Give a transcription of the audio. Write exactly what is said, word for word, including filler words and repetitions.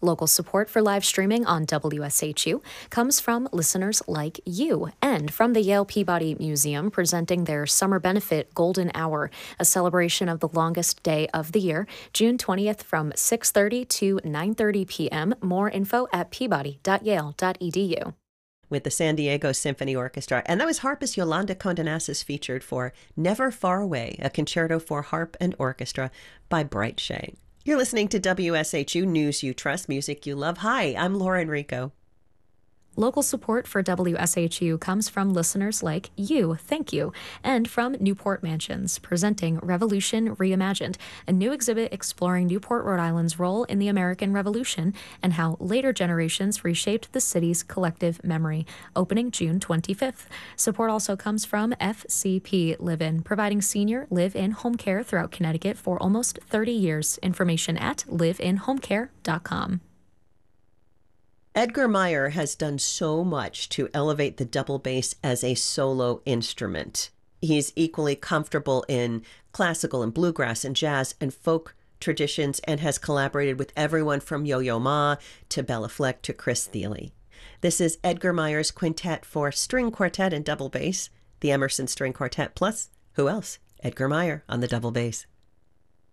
Local support for live streaming on W S H U comes from listeners like you and from the Yale Peabody Museum presenting their Summer Benefit Golden Hour, a celebration of the longest day of the year, June twentieth from six thirty to nine thirty p.m. More info at peabody dot yale dot e d u. With the San Diego Symphony Orchestra. And that was harpist Yolanda Condenasis featured for Never Far Away, a concerto for harp and orchestra by Bright Shea. You're listening to W S H U News You Trust, Music You Love. Hi, I'm Laura Enrico. Local support for W S H U comes from listeners like you, thank you, and from Newport Mansions, presenting Revolution Reimagined, a new exhibit exploring Newport, Rhode Island's role in the American Revolution and how later generations reshaped the city's collective memory, opening June twenty-fifth. Support also comes from F C P Live-In, providing senior live-in home care throughout Connecticut for almost thirty years. Information at live in home care dot com. Edgar Meyer has done so much to elevate the double bass as a solo instrument. He's equally comfortable in classical and bluegrass and jazz and folk traditions and has collaborated with everyone from Yo-Yo Ma to Bella Fleck to Chris Thile. This is Edgar Meyer's quintet for string quartet and double bass, the Emerson String Quartet, plus, who else? Edgar Meyer on the double bass.